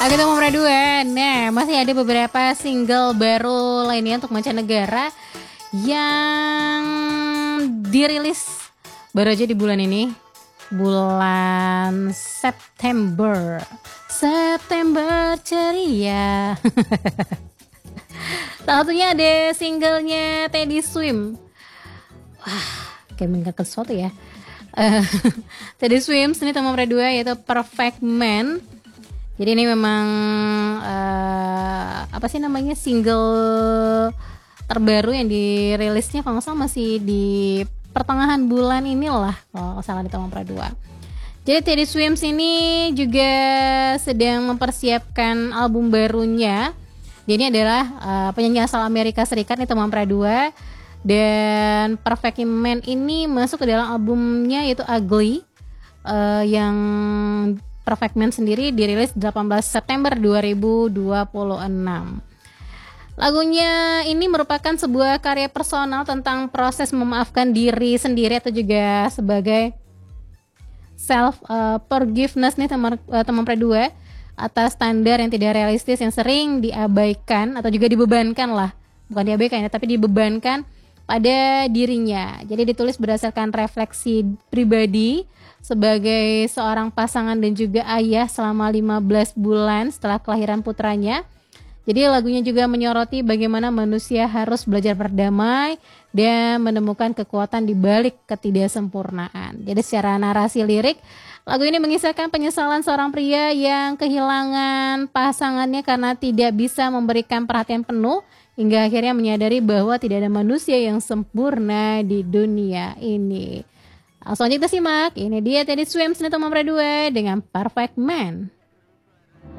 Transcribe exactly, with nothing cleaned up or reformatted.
Oke teman dua. Nah, masih ada beberapa single baru lainnya untuk mancanegara yang dirilis baru aja di bulan ini, bulan September. September ceria. Salah satunya ada singlenya Teddy Swim. Wah, kayak mengingatkan sesuatu ya. Uh, Teddy Swims ini teman dua yaitu Perfect Man. Jadi ini memang uh, apa sih namanya single terbaru yang dirilisnya kalau nggak salah masih di pertengahan bulan inilah kalau nggak salah di teman dua. Jadi Teddy Swims ini juga sedang mempersiapkan album barunya. Dia ini adalah uh, penyanyi asal Amerika Serikat nih teman dua. Dan Perfect Man ini masuk ke dalam albumnya yaitu Ugly, uh, yang Perfect Man sendiri dirilis delapan belas September dua ribu dua puluh enam. Lagunya ini merupakan sebuah karya personal tentang proses memaafkan diri sendiri atau juga sebagai self uh, forgiveness nih teman uh, teman dua atas standar yang tidak realistis yang sering diabaikan atau juga dibebankan lah, bukan diabaikan ya, tapi dibebankan pada dirinya. Jadi ditulis berdasarkan refleksi pribadi sebagai seorang pasangan dan juga ayah selama lima belas bulan setelah kelahiran putranya. Jadi lagunya juga menyoroti bagaimana manusia harus belajar berdamai dan menemukan kekuatan di balik ketidaksempurnaan. Jadi secara narasi lirik, lagu ini mengisahkan penyesalan seorang pria yang kehilangan pasangannya karena tidak bisa memberikan perhatian penuh, hingga akhirnya menyadari bahwa tidak ada manusia yang sempurna di dunia ini. Langsung aja kita simak, ini dia Teddy Swims nih teman dua dengan Perfect Man.